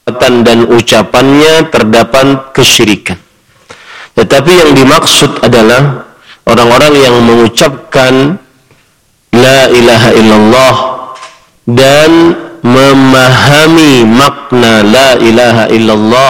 dan ucapannya terdapat kesyirikan. Tetapi yang dimaksud adalah orang-orang yang mengucapkan la ilaha illallah dan memahami makna la ilaha illallah,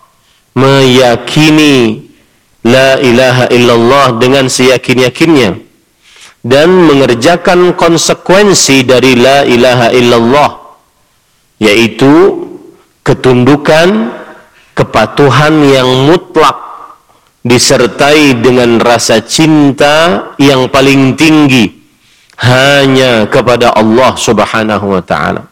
meyakini la ilaha illallah dengan seyakin-yakinnya dan mengerjakan konsekuensi dari la ilaha illallah, yaitu ketundukan, kepatuhan yang mutlak disertai dengan rasa cinta yang paling tinggi hanya kepada Allah Subhanahu wa ta'ala.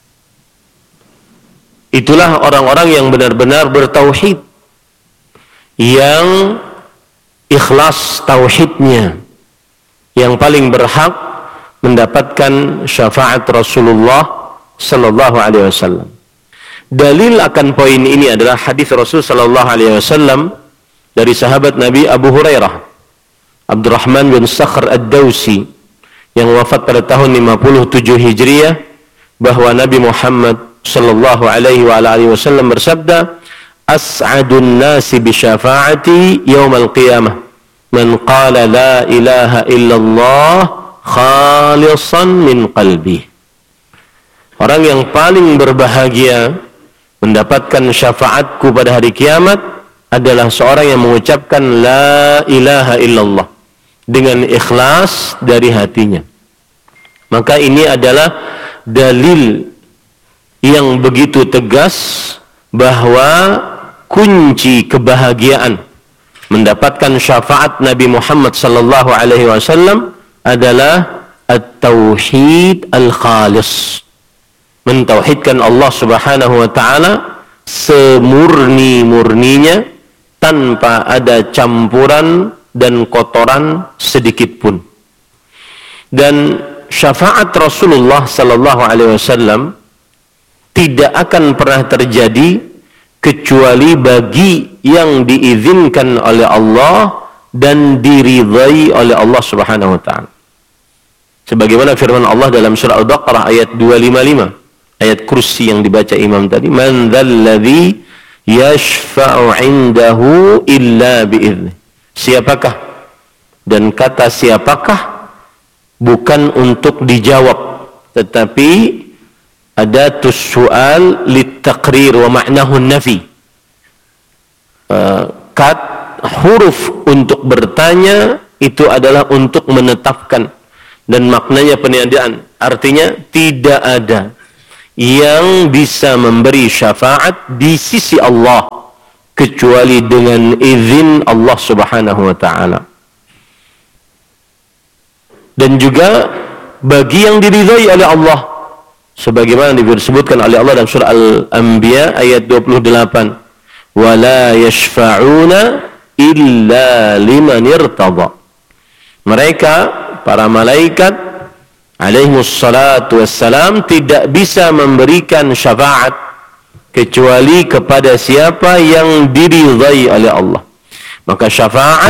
Itulah orang-orang yang benar-benar bertauhid, yang ikhlas tauhidnya, yang paling berhak mendapatkan syafaat Rasulullah sallallahu alaihi wasallam. Dalil akan poin ini adalah hadis Rasul sallallahu alaihi wasallam dari sahabat Nabi Abu Hurairah, Abdurrahman bin Sakhr ad-Dawsi, yang wafat pada tahun 57 Hijriah, bahwa Nabi Muhammad sallallahu alaihi wa alihi wasallam bersabda, as'adun nasi bi syafaati yaumal qiyamah man qala la ilaha illallah khalisan min qalbi. Orang yang paling berbahagia mendapatkan syafaatku pada hari kiamat adalah seorang yang mengucapkan la ilaha illallah dengan ikhlas dari hatinya. Maka ini adalah dalil yang begitu tegas bahwa kunci kebahagiaan mendapatkan syafaat Nabi Muhammad sallallahu alaihi wasallam adalah at-tauhid al-khalis. Mentauhidkan Allah Subhanahu wa ta'ala semurni-murninya tanpa ada campuran dan kotoran sedikit pun. Dan syafaat Rasulullah sallallahu alaihi wasallam tidak akan pernah terjadi kecuali bagi yang diizinkan oleh Allah dan diridhai oleh Allah Subhanahu wa ta'ala. Sebagaimana firman Allah dalam surah Al-Baqarah ayat 255, ayat kursi yang dibaca imam tadi, man dzalladzi yashfa'u 'indahu illa bi'idznih. Siapakah, dan kata siapakah bukan untuk dijawab, tetapi adatus su'al littaqrir wa ma'nahu nafi. Huruf untuk bertanya itu adalah untuk menetapkan, dan maknanya peniadaan. Artinya tidak ada yang bisa memberi syafaat di sisi Allah kecuali dengan izin Allah Subhanahu wa ta'ala. Dan juga bagi yang diridhai oleh Allah, sebagaimana disebutkan oleh Allah dalam surah Al-Anbiya ayat 28, wala yashfa'una illa liman irtada. Mereka, para malaikat alaihimus salatu wassalam, tidak bisa memberikan syafaat kecuali kepada siapa yang diridhai oleh Allah. Maka syafaat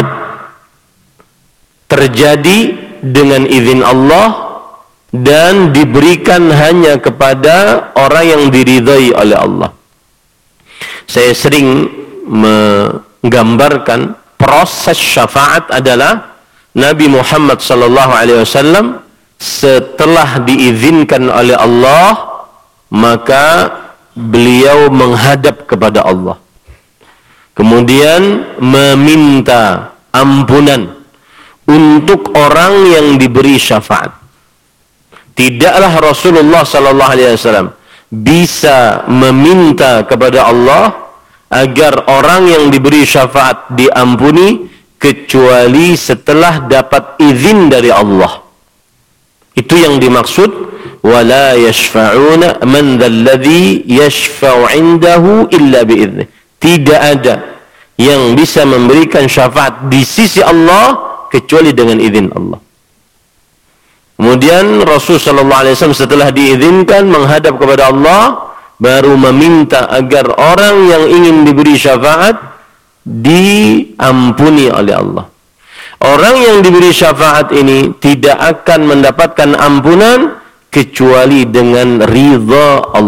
terjadi dengan izin Allah dan diberikan hanya kepada orang yang diridhai oleh Allah. Saya sering menggambarkan proses syafaat adalah Nabi Muhammad sallallahu alaihi wasallam setelah diizinkan oleh Allah, maka beliau menghadap kepada Allah, kemudian meminta ampunan untuk orang yang diberi syafaat. Tidaklah Rasulullah sallallahu alaihi wasallam bisa meminta kepada Allah agar orang yang diberi syafaat diampuni kecuali setelah dapat izin dari Allah. Itu yang dimaksud wala yashfa'una man dzalladzi yashfa'u 'indahu illa bi'idznih. Tidak ada yang bisa memberikan syafaat di sisi Allah kecuali dengan izin Allah. Kemudian Rasul sallallahu alaihi wasallam setelah diizinkan menghadap kepada Allah, baru meminta agar orang yang ingin diberi syafaat diampuni oleh Allah. Orang yang diberi syafaat ini tidak akan mendapatkan ampunan kecuali dengan ridha Allah,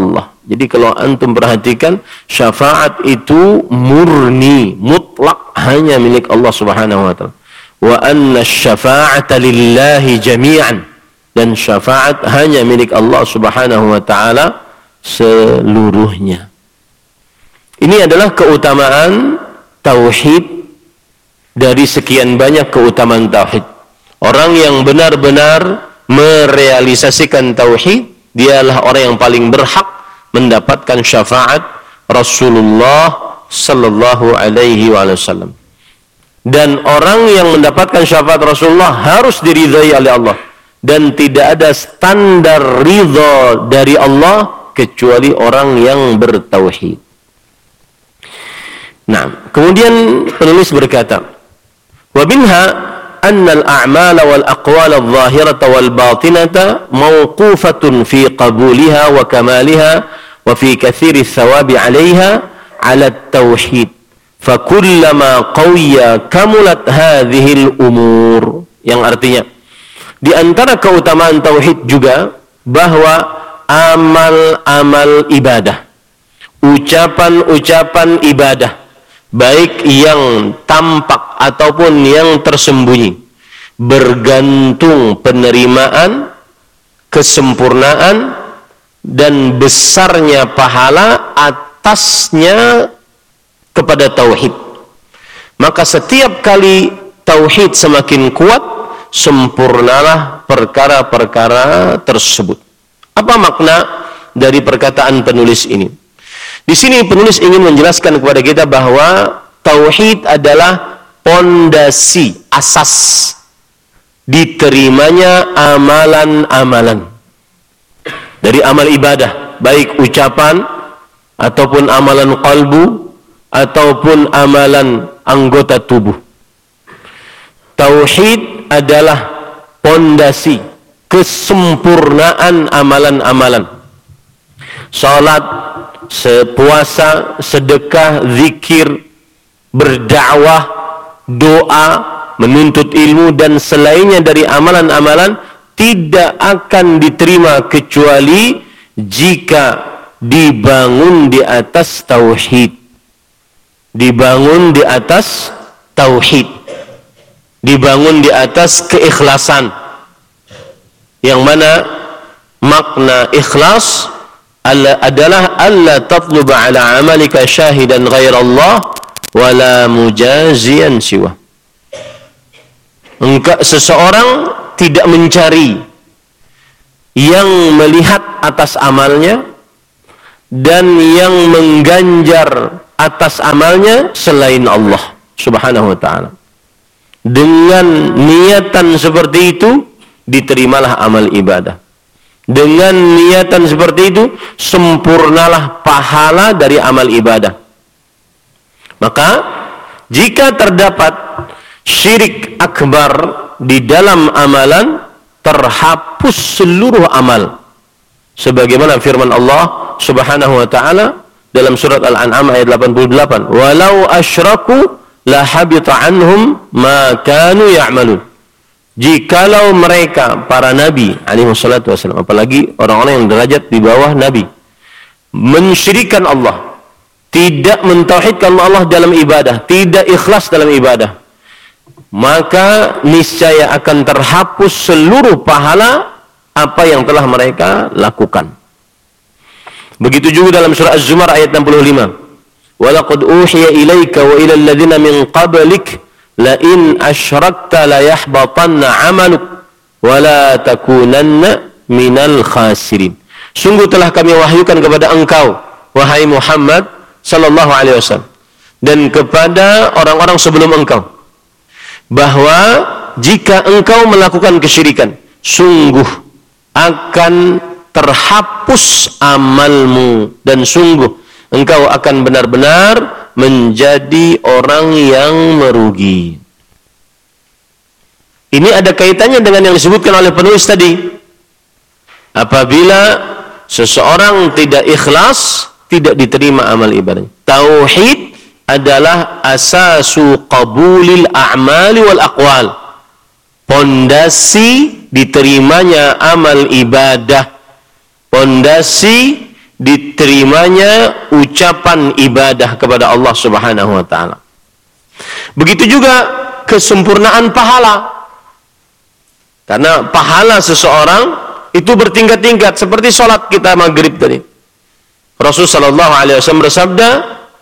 Jadi kalau antum perhatikan, syafaat itu murni, mutlak, hanya milik Allah Subhanahu wa taala. Wa anna syafa'ata lillahi jami'an, dan syafaat hanya milik Allah Subhanahu wa taala seluruhnya. Ini adalah keutamaan tauhid dari sekian banyak keutamaan tauhid. Orang yang benar-benar merealisasikan tauhid, dialah orang yang paling berhak mendapatkan syafaat Rasulullah sallallahu alaihi wasallam. Dan orang yang mendapatkan syafaat Rasulullah harus diridhai oleh Allah, dan tidak ada standar ridha dari Allah kecuali orang yang bertauhid. Nah, kemudian penulis berkata, wa minha anna al-a'mal wal aqwal adh-dhahirata wal batinata mawqufatun fi qabuliha wa kamaliha wa fi katsiri thawabi 'alayha 'ala at-tauhid. Fa kullama qawiya kamulat hadhihi al-umur. Yang artinya, di antara keutamaan tauhid juga bahwa amal-amal ibadah, ucapan-ucapan ibadah, baik yang tampak ataupun yang tersembunyi, bergantung penerimaan, kesempurnaan, dan besarnya pahala atasnya kepada tauhid. Maka setiap kali tauhid semakin kuat, sempurnalah perkara-perkara tersebut. Apa makna dari perkataan penulis ini? Di sini penulis ingin menjelaskan kepada kita bahwa tauhid adalah pondasi, asas diterimanya amalan-amalan. Dari amal ibadah, baik ucapan ataupun amalan qalbu ataupun amalan anggota tubuh. Tauhid adalah pondasi kesempurnaan amalan-amalan. Salat, puasa, sedekah, zikir, berdakwah, doa, menuntut ilmu, dan selainnya dari amalan-amalan tidak akan diterima kecuali jika dibangun di atas tauhid. Dibangun di atas tauhid. Dibangun di atas keikhlasan. Yang mana makna ikhlas adalah alla tatluba ala amalika syahidan ghairallah wala mujazian siwa. Seseorang tidak mencari yang melihat atas amalnya dan yang mengganjar atas amalnya selain Allah Subhanahu wa ta'ala. Dengan niatan seperti itu diterimalah amal ibadah. Dengan niatan seperti itu sempurnalah pahala dari amal ibadah. Maka jika terdapat syirik akbar di dalam amalan, terhapus seluruh amal. Sebagaimana firman Allah Subhanahu wa ta'ala dalam surat Al-An'am ayat 88, "Walau asyraku la habita anhum ma kanu ya'malun." Jikalau mereka, para nabi alaihi salatu wasallam, apalagi orang-orang yang derajat di bawah nabi, mensyirikkan Allah, tidak mentauhidkan Allah dalam ibadah, tidak ikhlas dalam ibadah, maka niscaya akan terhapus seluruh pahala apa yang telah mereka lakukan. Begitu juga dalam surah Az-Zumar ayat 65, "Walaqad uhiya ilaika wa ilal ladzina min qablik la in asyrakta la yahbatanna 'amaluk wa la takunanna minal khasirin." Sungguh telah kami wahyukan kepada engkau, wahai Muhammad sallallahu alaihi wasallam, dan kepada orang-orang sebelum engkau, bahwa jika engkau melakukan kesyirikan, sungguh akan terhapus amalmu, dan sungguh engkau akan benar-benar menjadi orang yang merugi. Ini ada kaitannya dengan yang disebutkan oleh penulis tadi. Apabila seseorang tidak ikhlas, tidak diterima amal ibadah. Tauhid adalah asasu qabulil a'mali wal aqwal. Pondasi diterimanya amal ibadah. Pondasi diterimanya ucapan ibadah kepada Allah Subhanahu wa taala. Begitu juga kesempurnaan pahala. Karena pahala seseorang itu bertingkat-tingkat seperti sholat kita maghrib tadi. Rasulullah sallallahu alaihi wasallam bersabda,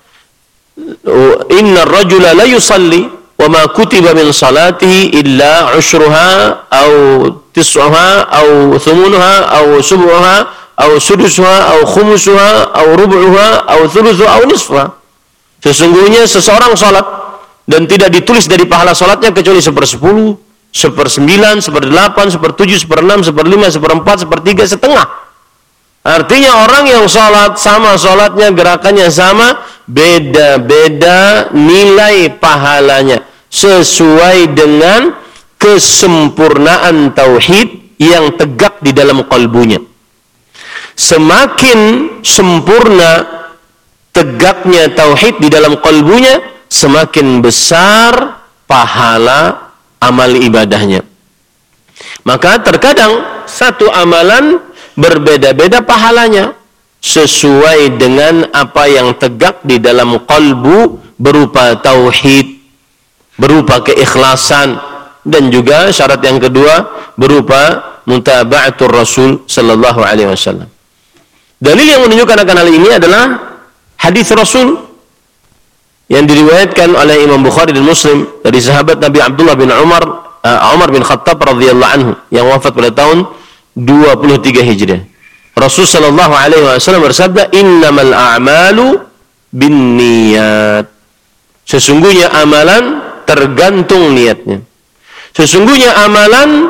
"Innar rajula la yusalli wa ma kutiba min salatihi illa ushruha aw tis'uha aw thumunuha aw sub'uha aw sudusuha aw khumusuha aw rubu'uha aw thuluthuha aw nisfuha." Sesungguhnya seseorang salat dan tidak ditulis dari pahala salatnya kecuali 1/10, 1/9, 1/8, 1/7, 1/6, 1/5, 1/4, 1/3, setengah. Artinya orang yang salat sama salatnya, gerakannya sama, beda-beda nilai pahalanya sesuai dengan kesempurnaan tauhid yang tegak di dalam kalbunya. Semakin sempurna tegaknya tauhid di dalam kalbunya, semakin besar pahala amal ibadahnya. Maka terkadang satu amalan berbeda-beda pahalanya sesuai dengan apa yang tegak di dalam kalbu berupa tauhid, berupa keikhlasan, dan juga syarat yang kedua berupa mutaba'atur Rasul sallallahu alaihi wasallam. Dalil yang menunjukkan akan hal ini adalah hadis Rasul yang diriwayatkan oleh Imam Bukhari dan Muslim dari sahabat Nabi Abdullah bin Umar bin Khattab radhiyallahu anhu yang wafat pada tahun 23 Hijriah. Rasul sallallahu alaihi wasallam bersabda, "Innamal a'malu binniyat." Sesungguhnya amalan tergantung niatnya. Sesungguhnya amalan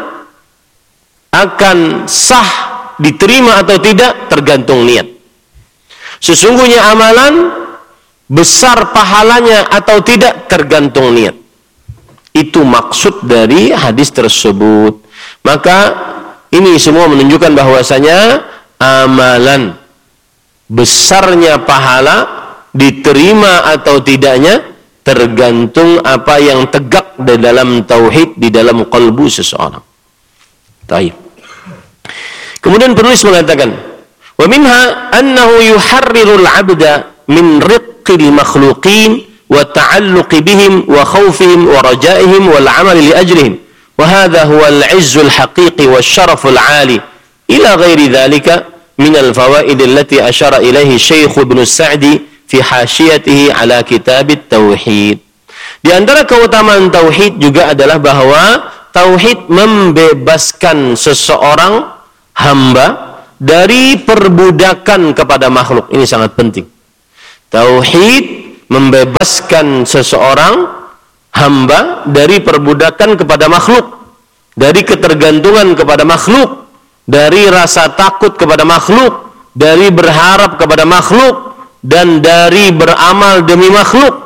akan sah diterima atau tidak tergantung niat. Sesungguhnya amalan besar pahalanya atau tidak tergantung niat. Itu maksud dari hadis tersebut. Maka ini semua menunjukkan bahwasanya amalan besarnya pahala diterima atau tidaknya tergantung apa yang tegak di dalam tauhid di dalam kalbu seseorang. Baik. Kemudian penulis mengatakan, "Wa minha annahu yuharrirul 'abda min riqqil makhluqin wa ta'alluqi bihim wa khawfihim wa raja'ihim wal 'amali li ajrihim. وهذا هو العز الحقيقي والشرف العالي إلى غير ذلك من الفوائد التي أشار إليه الشيخ ابن السعدي في حاشيته على كتاب التوحيد. Di antara keutamaan tauhid juga adalah bahwa tauhid membebaskan seseorang hamba dari perbudakan kepada makhluk. Ini sangat penting. Tauhid membebaskan seseorang hamba dari perbudakan kepada makhluk, dari ketergantungan kepada makhluk, dari rasa takut kepada makhluk, dari berharap kepada makhluk, dan dari beramal demi makhluk.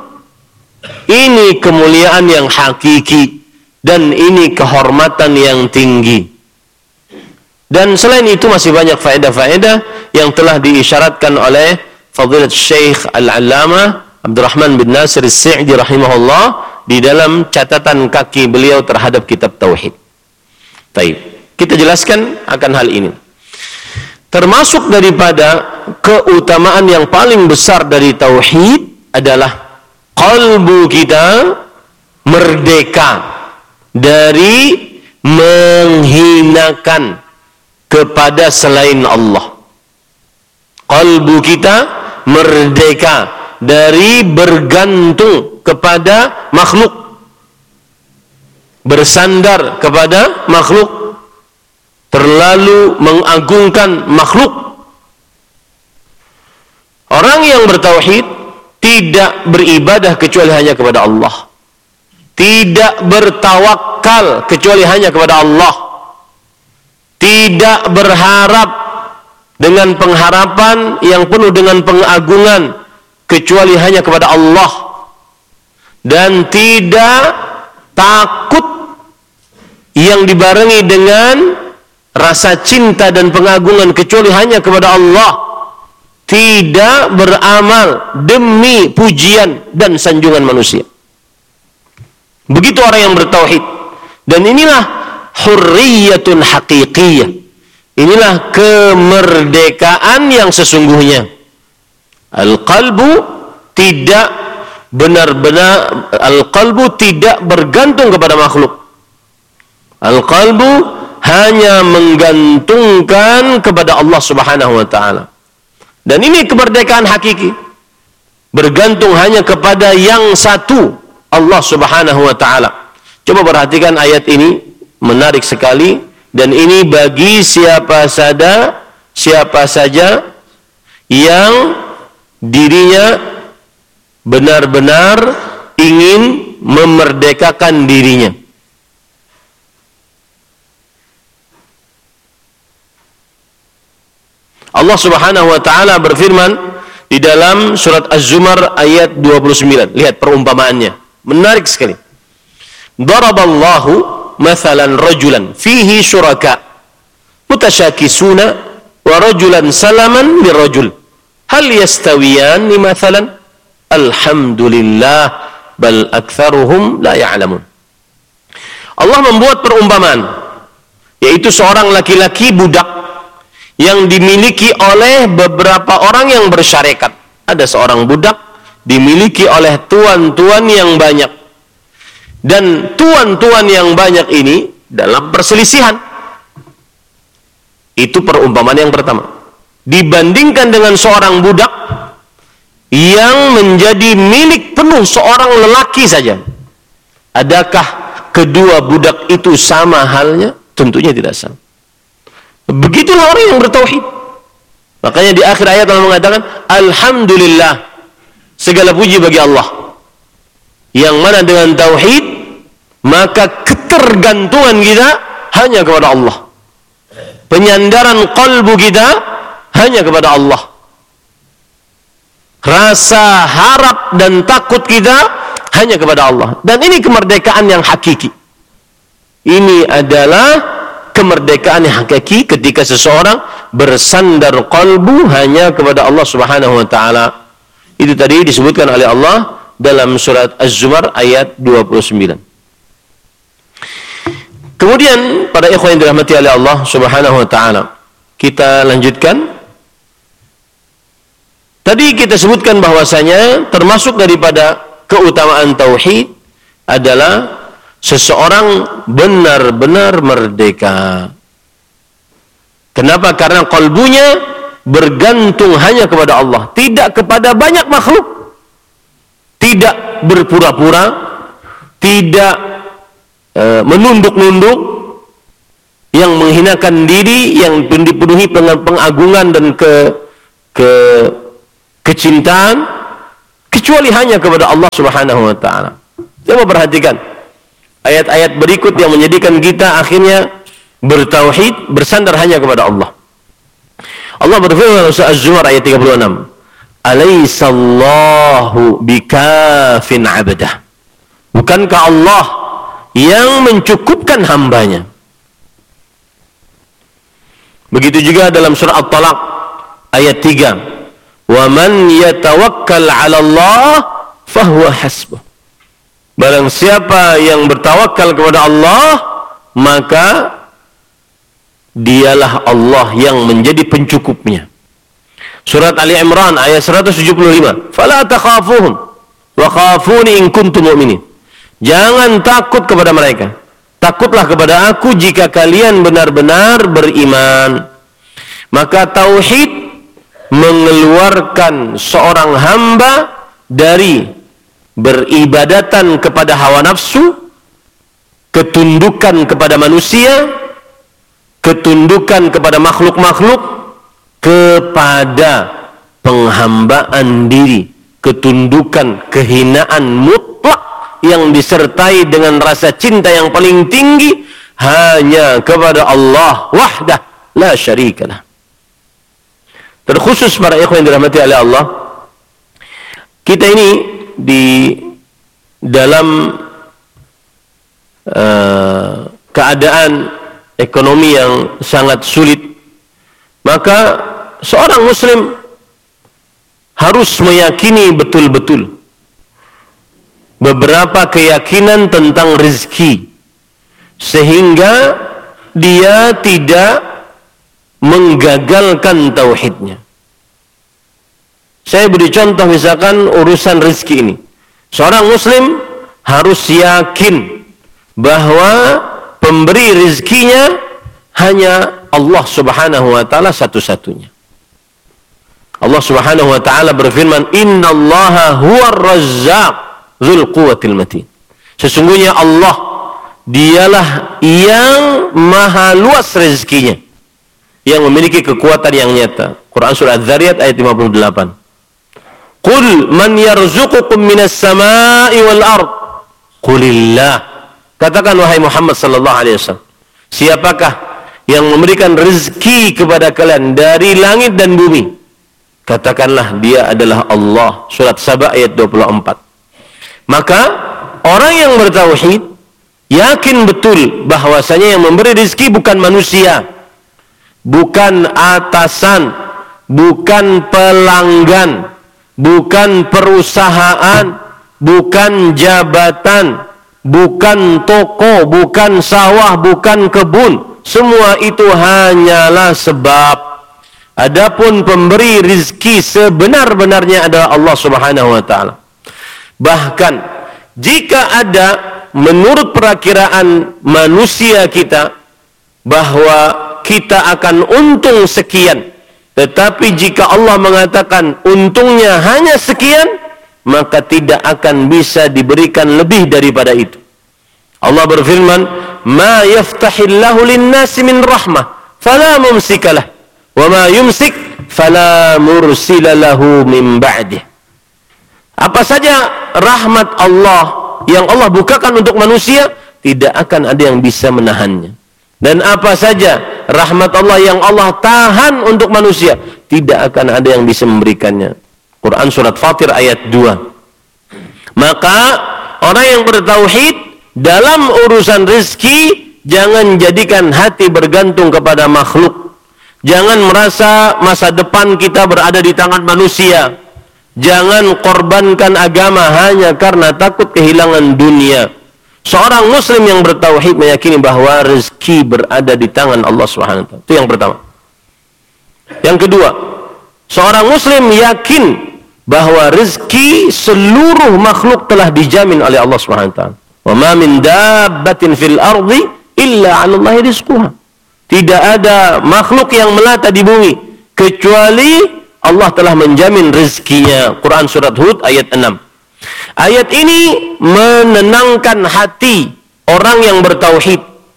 Ini kemuliaan yang hakiki dan ini kehormatan yang tinggi. Dan selain itu masih banyak faedah-faedah yang telah diisyaratkan oleh Fadilat Syekh Al-Allamah Abdurrahman bin Nasir As-Sa'di rahimahullah di dalam catatan kaki beliau terhadap kitab Tauhid. Baik, kita jelaskan akan hal ini. Termasuk daripada keutamaan yang paling besar dari Tauhid adalah qalbu kita merdeka dari menghinakan kepada selain Allah. Qalbu kita merdeka dari bergantung kepada makhluk, bersandar kepada makhluk, terlalu mengagungkan makhluk. Orang yang bertauhid tidak beribadah kecuali hanya kepada Allah, tidak bertawakal kecuali hanya kepada Allah, tidak berharap dengan pengharapan yang penuh dengan pengagungan kecuali hanya kepada Allah, dan tidak takut yang dibarengi dengan rasa cinta dan pengagungan kecuali hanya kepada Allah, tidak beramal demi pujian dan sanjungan manusia. Begitu orang yang bertauhid. Dan inilah hurriyatun haqiqiyah. Inilah kemerdekaan yang sesungguhnya. Al-qalbu tidak benar-benar, al-qalbu tidak bergantung kepada makhluk. Al-qalbu hanya menggantungkan kepada Allah Subhanahu wa taala. Dan ini kemerdekaan hakiki. Bergantung hanya kepada yang satu, Allah Subhanahu wa taala. Coba perhatikan ayat ini, menarik sekali, dan ini bagi siapa saja yang dirinya benar-benar ingin memerdekakan dirinya. Allah Subhanahu wa taala berfirman di dalam surat Az-Zumar ayat 29. Lihat perumpamaannya. Menarik sekali. Daraballahu mathalan rajulan fihi syuraka mutasyakisuna wa rajulan salaman lirajul. Hal yastawiyan mathalan? Alhamdulillah bal aktsaruhum la ya'lamun. Allah membuat perumpamaan, yaitu seorang laki-laki budak yang dimiliki oleh beberapa orang yang bersyarekat. Ada seorang budak dimiliki oleh tuan-tuan yang banyak. Dan tuan-tuan yang banyak ini dalam perselisihan. Itu perumpamaan yang pertama. Dibandingkan dengan seorang budak yang menjadi milik penuh seorang lelaki saja. Adakah kedua budak itu sama halnya? Tentunya tidak sama. Begitulah orang yang bertauhid. Makanya di akhir ayat Allah mengatakan, Alhamdulillah, segala puji bagi Allah. Yang mana dengan tauhid, maka ketergantungan kita hanya kepada Allah. Penyandaran qalbu kita hanya kepada Allah. Rasa harap dan takut kita hanya kepada Allah. Dan ini kemerdekaan yang hakiki. Ini adalah kemerdekaan yang hakiki ketika seseorang bersandar qalbu hanya kepada Allah Subhanahu wa taala. Itu tadi disebutkan oleh Allah dalam surat Az-Zumar ayat 29. Kemudian para ikhwan yang dirahmati oleh Allah Subhanahu wa taala, kita lanjutkan. Tadi kita sebutkan bahwasanya termasuk daripada keutamaan tauhid adalah seseorang benar-benar merdeka. Kenapa? Karena qalbunya bergantung hanya kepada Allah, tidak kepada banyak makhluk. Tidak berpura-pura, tidak menunduk-nunduk, yang menghinakan diri, yang dipenuhi pengagungan dan kecintaan, kecuali hanya kepada Allah Subhanahu wa taala. Coba perhatikan ayat-ayat berikut yang menjadikan kita akhirnya bertauhid, bersandar hanya kepada Allah. Allah berfirman dalam surah Az-Zumar ayat 36. Alaihissallahu bikafin abdah. Bukankah Allah yang mencukupkan hambanya? Begitu juga dalam surah At-Talaq ayat 3. Wa man yatawakkal 'ala Allah fahuwa hasbuh. Barang siapa yang bertawakal kepada Allah, maka dialah Allah yang menjadi pencukupnya. Surat Ali Imran ayat 175. Fala takhafuhum wa khafuni in kuntum mu'minin. Jangan takut kepada mereka. Takutlah kepada aku jika kalian benar-benar beriman. Maka tauhid mengeluarkan seorang hamba dari beribadatan kepada hawa nafsu, ketundukan kepada manusia, ketundukan kepada makhluk-makhluk, kepada penghambaan diri, ketundukan, kehinaan mutlak yang disertai dengan rasa cinta yang paling tinggi hanya kepada Allah wahdah la syarikalah. Terkhusus para ikhwan yang dirahmati oleh Allah, kita ini di dalam keadaan ekonomi yang sangat sulit, maka seorang muslim harus meyakini betul-betul beberapa keyakinan tentang rezeki, sehingga dia tidak menggagalkan tauhidnya. Saya beri contoh misalkan urusan rezeki ini. Seorang muslim harus yakin bahwa pemberi rezekinya hanya Allah Subhanahu wa taala satu-satunya. Allah Subhanahu wa taala berfirman, "Innallaha huwar razzaq dzul quwwatil matin." Sesungguhnya Allah dialah yang maha luas rezekinya, yang memiliki kekuatan yang nyata. Quran surah Az-Zariyat ayat 58. Qul man yarzuqukum minas sama'i wal ard? Qulillah. Katakan wahai Muhammad sallallahu alaihi wasallam, siapakah yang memberikan rezeki kepada kalian dari langit dan bumi? Katakanlah dia adalah Allah. Surat Saba ayat 24. Maka orang yang bertauhid yakin betul bahwasanya yang memberi rezeki bukan manusia, bukan atasan, bukan pelanggan, bukan perusahaan, bukan jabatan, bukan toko, bukan sawah, bukan kebun. Semua itu hanyalah sebab. Adapun pemberi rizki sebenar-benarnya adalah Allah Subhanahu wa taala. Bahkan jika ada menurut perakiraan manusia kita bahwa kita akan untung sekian, tetapi jika Allah mengatakan untungnya hanya sekian, maka tidak akan bisa diberikan lebih daripada itu. Allah berfirman, "Ma yaftahillahu lin-nasi min rahmah, fala mumsikalah, wa ma yumsik fala mursila lahu min ba'dih." Apa saja rahmat Allah yang Allah bukakan untuk manusia, tidak akan ada yang bisa menahannya. Dan apa saja rahmat Allah yang Allah tahan untuk manusia, tidak akan ada yang bisa memberikannya. Quran surat Fatir ayat 2. Maka orang yang bertauhid dalam urusan rezeki, jangan jadikan hati bergantung kepada makhluk. Jangan merasa masa depan kita berada di tangan manusia. Jangan korbankan agama hanya karena takut kehilangan dunia. Seorang muslim yang bertauhid meyakini bahwa rezeki berada di tangan Allah Subhanahu wa taala. Itu yang pertama. Yang kedua, seorang muslim yakin bahwa rezeki seluruh makhluk telah dijamin oleh Allah Subhanahu wa taala. Wa ma min dabbatin fil ardi illa 'ala Allahi rizquha. Tidak ada makhluk yang melata di bumi kecuali Allah telah menjamin rezekinya. Quran surat Hud ayat 6. Ayat ini menenangkan hati orang yang bertauhid.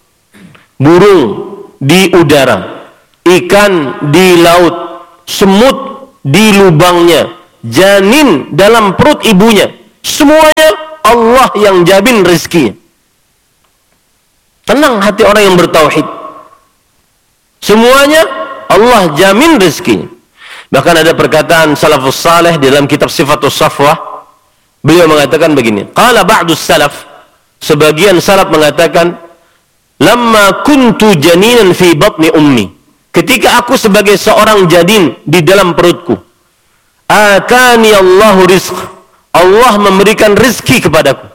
Burung di udara, ikan di laut, semut di lubangnya, janin dalam perut ibunya, semuanya Allah yang jamin rezekinya. Tenang hati orang yang bertauhid. Semuanya Allah jamin rezekinya. Bahkan ada perkataan salafus saleh dalam kitab Sifatus Safwah. Beliau mengatakan begini, qala ba'dus salaf, sebagian salaf mengatakan, lamma kuntu janinan fi batni ummi, ketika aku sebagai seorang janin di dalam perutku, atani Allahu rizq, Allah memberikan rezeki kepadaku,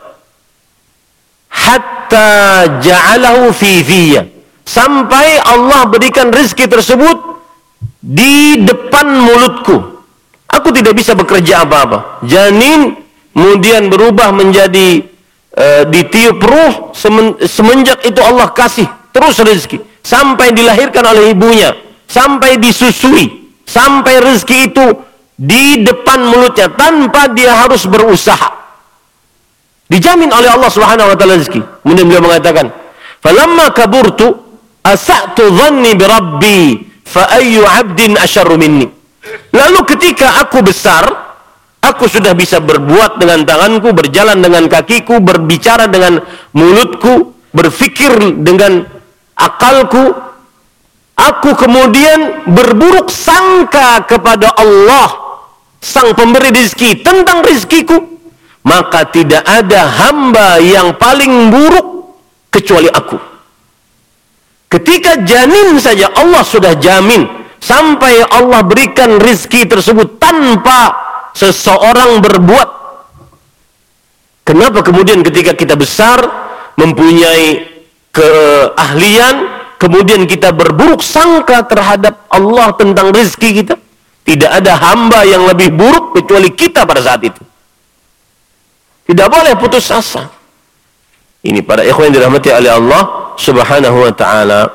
hatta ja'alahu fi fiyya, sampai Allah berikan rezeki tersebut di depan mulutku. Aku tidak bisa bekerja apa-apa. Janin kemudian berubah menjadi ditiup ruh, semenjak itu Allah kasih terus rezeki sampai dilahirkan oleh ibunya, sampai disusui, sampai rezeki itu di depan mulutnya tanpa dia harus berusaha. Dijamin oleh Allah Subhanahu wa taala rezeki. Kemudian beliau mengatakan, "Falamma kaburtu asa'tu dhanni bi rabbi fa ayyu 'abdin asyarru minni." Lalu ketika aku besar, aku sudah bisa berbuat dengan tanganku, berjalan dengan kakiku, berbicara dengan mulutku, berfikir dengan akalku. Aku kemudian berburuk sangka kepada Allah, sang pemberi rezeki, tentang rezekiku. Maka tidak ada hamba yang paling buruk kecuali aku. Ketika janin saja Allah sudah jamin, sampai Allah berikan rezeki tersebut tanpa seseorang berbuat. Kenapa kemudian ketika kita besar, mempunyai keahlian, kemudian kita berburuk sangka terhadap Allah tentang rezeki kita. Tidak ada hamba yang lebih buruk kecuali kita pada saat itu. Tidak boleh putus asa. Ini para ikhwan yang dirahmati oleh Allah Subhanahu wa taala.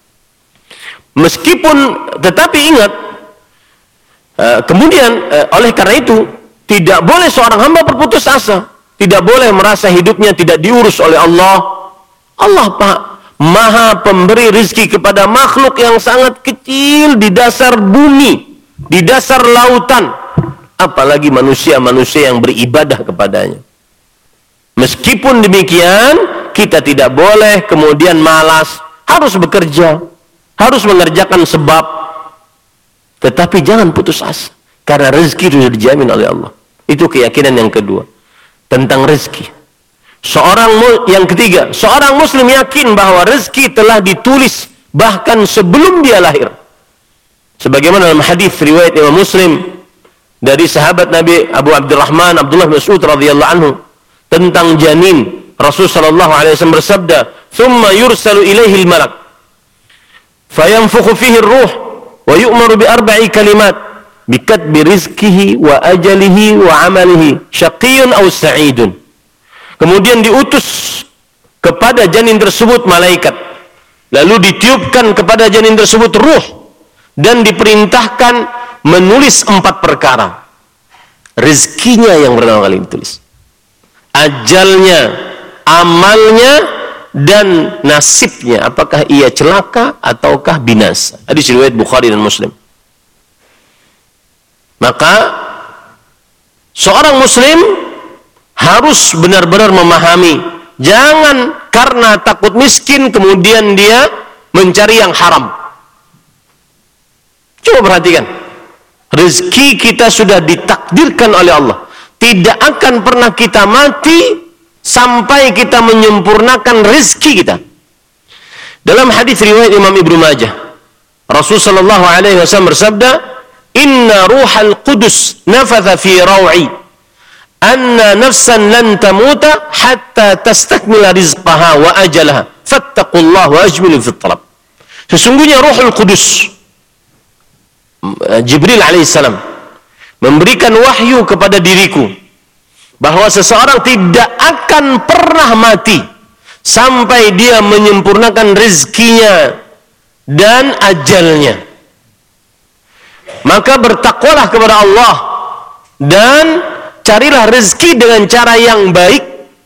Tetapi ingat, kemudian oleh karena itu tidak boleh seorang hamba berputus asa. Tidak boleh merasa hidupnya tidak diurus oleh Allah. Allah Pak Maha pemberi rezeki kepada makhluk yang sangat kecil di dasar bumi, di dasar lautan, apalagi manusia-manusia yang beribadah kepadanya. Meskipun demikian, kita tidak boleh kemudian malas, harus bekerja, harus mengerjakan sebab, tetapi jangan putus asa, karena rezeki sudah dijamin oleh Allah. Itu keyakinan yang kedua tentang rezeki. Yang ketiga, seorang muslim yakin bahwa rezeki telah ditulis bahkan sebelum dia lahir. Sebagaimana dalam hadis riwayat Imam Muslim dari sahabat Nabi Abu Abdurrahman Abdullah bin Mas'ud radhiyallahu anhu tentang janin, Rasul sallallahu alaihi wasallam bersabda, "Tsumma yursalu ilaihi al-malak fayanfukhu fihi ar-ruh wa yu'maru bi arba'i kalimat bi katbi rizqihi wa ajalihi wa amalihi syaqiyyun aw sa'idun." Kemudian diutus kepada janin tersebut malaikat, lalu ditiupkan kepada janin tersebut ruh dan diperintahkan menulis 4 perkara. Rezekinya yang pertama kali ditulis, ajalnya, amalnya, dan nasibnya, apakah ia celaka ataukah binasa. Hadis riwayat Bukhari dan Muslim. Maka seorang muslim harus benar-benar memahami, jangan karena takut miskin kemudian dia mencari yang haram. Coba perhatikan, rezeki kita sudah ditakdirkan oleh Allah. Tidak akan pernah kita mati sampai kita menyempurnakan rezeki kita. Dalam hadis riwayat Imam Ibnu Majah, Rasul sallallahu alaihi wasallam bersabda, "Inna ruhal qudus nafatha fi raw'i anna nafsan lan tamuta hatta tastakmila rizqaha wa ajalaha fattaqullaha wa ajmilu fit talab." Sesungguhnya Ruhul Qudus, Jibril alaihissalam, memberikan wahyu kepada diriku bahwa seseorang tidak akan pernah mati sampai dia menyempurnakan rezekinya dan ajalnya. Maka bertakwalah kepada Allah dan carilah rezeki dengan cara yang baik.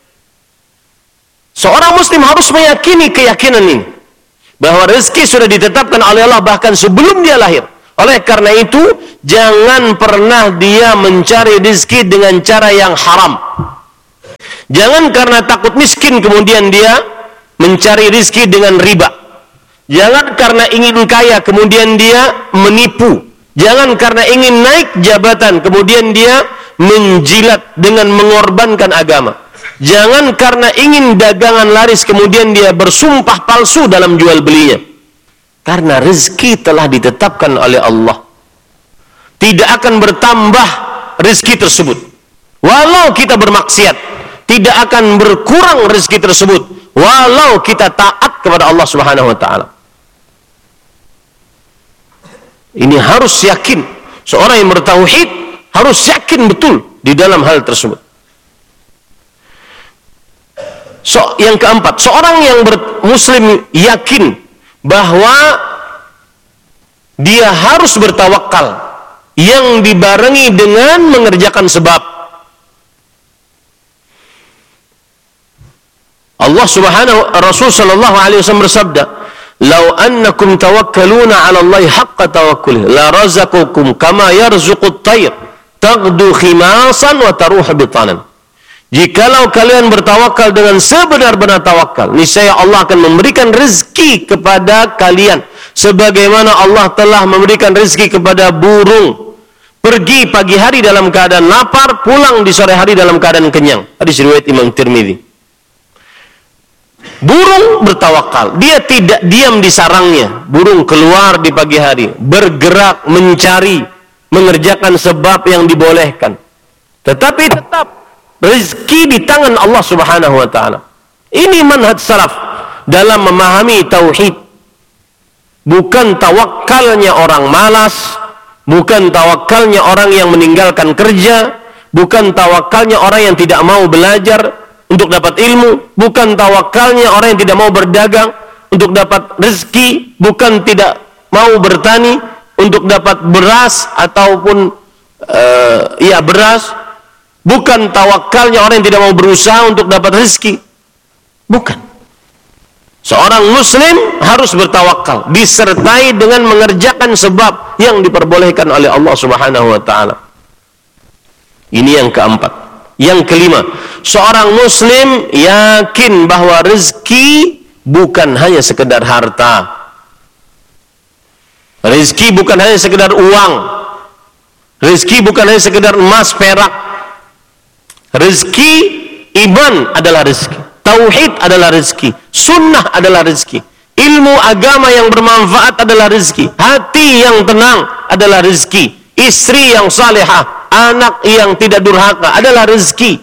Seorang muslim harus meyakini keyakinan ini, bahwa rezeki sudah ditetapkan oleh Allah bahkan sebelum dia lahir. Oleh karena itu, jangan pernah dia mencari rezeki dengan cara yang haram. Jangan karena takut miskin kemudian dia mencari rezeki dengan riba. Jangan karena ingin kaya kemudian dia menipu. Jangan karena ingin naik jabatan kemudian dia menjilat dengan mengorbankan agama. Jangan karena ingin dagangan laris kemudian dia bersumpah palsu dalam jual belinya. Karena rezeki telah ditetapkan oleh Allah. Tidak akan bertambah rezeki tersebut. Walau kita bermaksiat, tidak akan berkurang rezeki tersebut walau kita taat kepada Allah Subhanahu wa taala. Ini harus yakin. Seorang yang bertauhid harus yakin betul di dalam hal tersebut. Yang keempat, seorang yang muslim yakin bahwa dia harus bertawakal yang dibarengi dengan mengerjakan sebab. Allah Rasul sallallahu alaihi wasallam bersabda, "Lau annakum tawakkaluna 'ala Allahi haqqa tawakkuli la razaqakum kama yarzuqut tayr taghdu khimasan wa taruhu bitanan." Jikalau kalian bertawakal dengan sebenar-benar tawakal, niscaya Allah akan memberikan rezeki kepada kalian sebagaimana Allah telah memberikan rezeki kepada burung. Pergi pagi hari dalam keadaan lapar, pulang di sore hari dalam keadaan kenyang. Hadis riwayat Imam Tirmidzi. Burung bertawakal, dia tidak diam di sarangnya. Burung keluar di pagi hari, bergerak, mencari, mengerjakan sebab yang dibolehkan. Tetapi tetap rezeki di tangan Allah Subhanahu wa taala. Ini manhaj salaf dalam memahami tauhid. bukan tawakalnya orang malas, bukan tawakalnya orang yang meninggalkan kerja, bukan tawakalnya orang yang tidak mau belajar untuk dapat ilmu, bukan tawakalnya orang yang tidak mau berdagang untuk dapat rezeki, bukan tidak mau bertani untuk dapat beras ataupun beras, bukan tawakalnya orang yang tidak mau berusaha untuk dapat rezeki. Bukan. Seorang muslim harus bertawakal disertai dengan mengerjakan sebab yang diperbolehkan oleh Allah Subhanahu wa taala. Ini yang keempat. Yang kelima, seorang muslim yakin bahwa rezeki bukan hanya sekedar harta. Rezeki bukan hanya sekedar uang. Rezeki bukan hanya sekedar emas, perak. Rezeki, iman adalah rezeki. Tauhid adalah rezeki. Sunnah adalah rezeki. Ilmu agama yang bermanfaat adalah rezeki. Hati yang tenang adalah rezeki. Istri yang salihah, anak yang tidak durhaka adalah rezeki.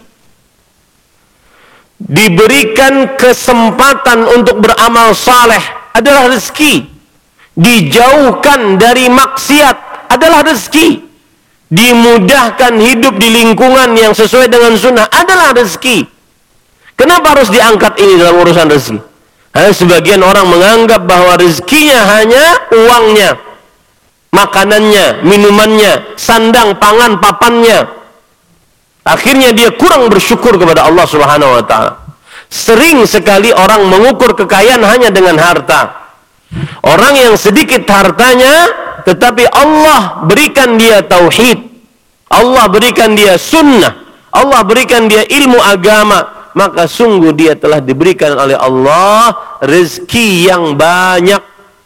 Diberikan kesempatan untuk beramal saleh adalah rezeki. Dijauhkan dari maksiat adalah rezeki. Dimudahkan hidup di lingkungan yang sesuai dengan sunnah adalah rezeki. Kenapa harus diangkat ini dalam urusan rezeki? Karena sebagian orang menganggap bahwa rezekinya hanya uangnya, makanannya, minumannya, sandang, pangan, papannya. Akhirnya dia kurang bersyukur kepada Allah Subhanahu wa taala. Sering sekali orang mengukur kekayaan hanya dengan harta. Orang yang sedikit hartanya tetapi Allah berikan dia tauhid, Allah berikan dia sunnah, Allah berikan dia ilmu agama, maka sungguh dia telah diberikan oleh Allah rezeki yang banyak.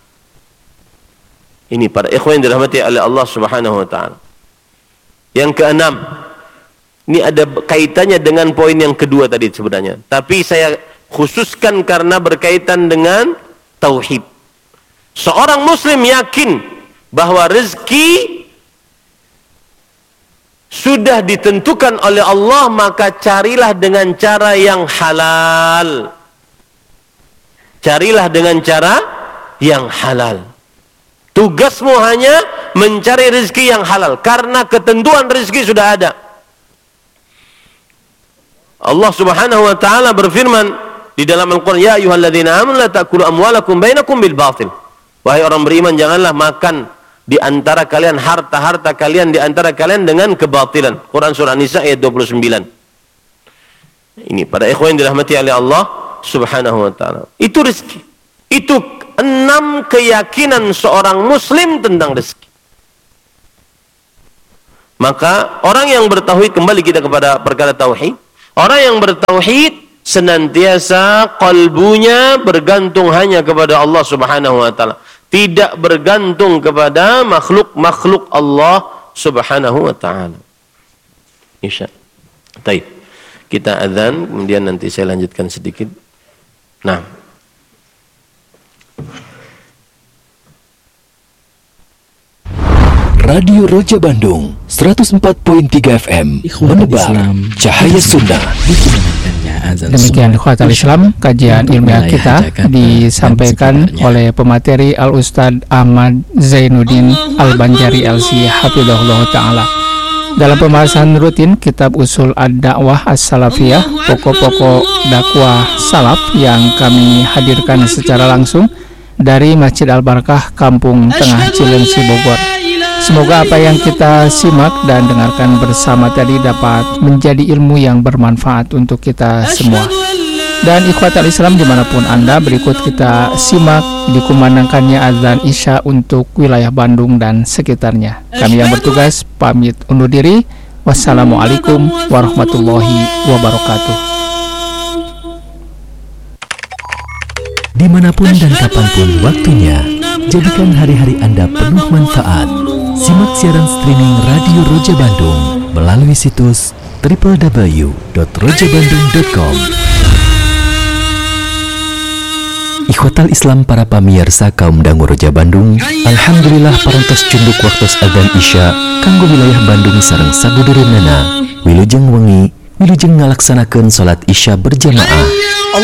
Ini para ikhwan yang dirahmati oleh Allah Subhanahu wa taala. Yang keenam, ini ada kaitannya dengan poin yang kedua tadi sebenarnya, tapi saya khususkan karena berkaitan dengan tauhid. Seorang muslim yakin bahwa rezeki sudah ditentukan oleh Allah, maka carilah dengan cara yang halal. Carilah dengan cara yang halal. Tugasmu hanya mencari rezeki yang halal, karena ketentuan rezeki sudah ada. Allah Subhanahu wa taala berfirman di dalam Al-Qur'an, ya ayyuhalladzina amanu la ta'kulu amwalakum bainakum bil batil. Wahai orang beriman, janganlah makan di antara kalian harta-harta kalian di antara kalian dengan kebatilan. Quran surah Nisa ayat 29. Ini pada ikhwan yang dirahmati oleh Allah Subhanahu wa taala. Itu rezeki. Itu 6 keyakinan seorang muslim tentang rezeki. Maka orang yang bertauhid, kembali kita kepada perkara tauhid, orang yang bertauhid senantiasa qalbunya bergantung hanya kepada Allah Subhanahu wa taala, tidak bergantung kepada makhluk-makhluk Allah Subhanahu wa taala. Insya. Baik. Kita azan, kemudian nanti saya lanjutkan sedikit. Nah. Radio Roja Bandung 104.3 FM menebar cahaya sunnah. Demikian ikhwatal Islam, kajian ilmiah kita disampaikan oleh pemateri Al-Ustadz Ahmad Zainuddin Al-Banjari LC Hafizahullah Ta'ala. Dalam pembahasan rutin kitab Usul Ad-Da'wah As-Salafiyah, pokok-pokok dakwah salaf yang kami hadirkan secara langsung dari Masjid Al-Barakah, Kampung Tengah, Cilengsi, Bogor. Semoga apa yang kita simak dan dengarkan bersama tadi dapat menjadi ilmu yang bermanfaat untuk kita semua. Dan ikhwatal Islam dimanapun Anda, berikut kita simak dikumandangkannya azan Isya untuk wilayah Bandung dan sekitarnya. Kami yang bertugas pamit undur diri. Wassalamualaikum warahmatullahi wabarakatuh. Dimanapun dan kapanpun waktunya, jadikan hari-hari Anda penuh manfaat. Simak siaran streaming Radio Roja Bandung melalui situs www.rojabandung.com. Ikhwatal Islam para pamirsa kaum dangu Roja Bandung, alhamdulillah parantos cunduk waktos adzan Isya kanggo wilayah Bandung sareng sabudureunana wilujeng wengi wilujeng ngalaksanakeun salat Isya berjamaah.